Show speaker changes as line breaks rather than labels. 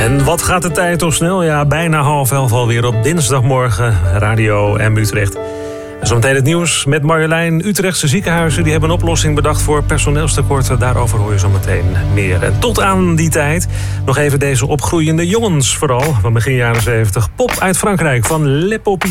En wat gaat de tijd toch snel? Ja, bijna 10:30 alweer op dinsdagmorgen. Radio M Utrecht. En zometeen het nieuws met Marjolein. Utrechtse ziekenhuizen die hebben een oplossing bedacht voor personeelstekorten. Daarover hoor je zometeen meer. En tot aan die tijd nog even deze opgroeiende jongens vooral. Van begin jaren 70. Pop uit Frankrijk van Le Popi.